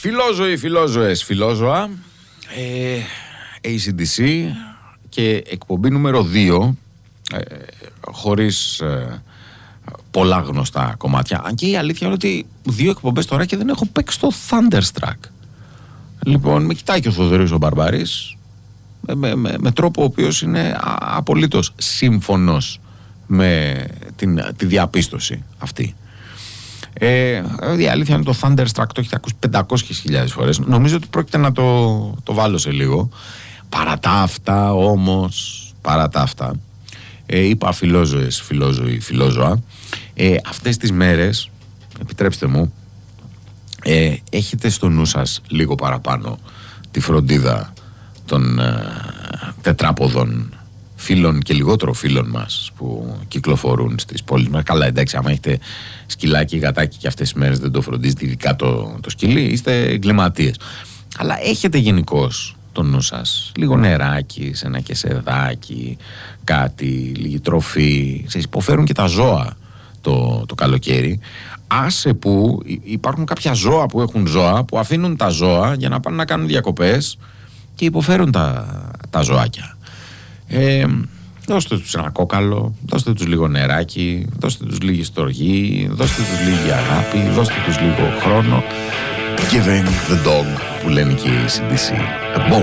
Φιλόζωοι, φιλόζωες, φιλόζωα, AC/DC και εκπομπή νούμερο 2, χωρίς πολλά γνωστά κομμάτια. Αν και η αλήθεια είναι ότι 2 εκπομπές τώρα και δεν έχω παίξει το Thunderstruck. Λοιπόν, με κοιτάει και ο Θοδωρής ο Μπαρμπάρης με τρόπο ο οποίος είναι απολύτως σύμφωνος με τη διαπίστωση αυτή. Η αλήθεια είναι το Thunderstruck το έχετε ακούσει 500.000 φορές. Νομίζω ότι πρόκειται να το βάλω σε λίγο. Παρά τα αυτά όμως, είπα φιλόζωες, φιλόζωοι, φιλόζωα, αυτές τις μέρες, επιτρέψτε μου, έχετε στο νου σας λίγο παραπάνω τη φροντίδα των τετράποδων φίλων και λιγότερο φίλων μας που κυκλοφορούν στις πόλεις μας. Καλά, εντάξει, άμα έχετε σκυλάκι ή γατάκι και αυτές τις μέρες δεν το φροντίζετε, ειδικά το σκυλί, είστε εγκληματίες. Αλλά έχετε γενικώς το νου σας λίγο νεράκι σε ένα κεσεδάκι, κάτι, λίγη τροφή. Σε υποφέρουν και τα ζώα το καλοκαίρι. Άσε που υπάρχουν κάποια ζώα που έχουν ζώα που αφήνουν τα ζώα για να πάνε να κάνουν διακοπές και υποφέρουν τα ζωάκια. Δώστε τους ένα κόκαλο, δώστε τους λίγο νεράκι, δώστε τους λίγη στοργή, δώστε τους λίγη αγάπη, δώστε τους λίγο χρόνο. Giving the dog, που λένε και οι AC/DC, a bone.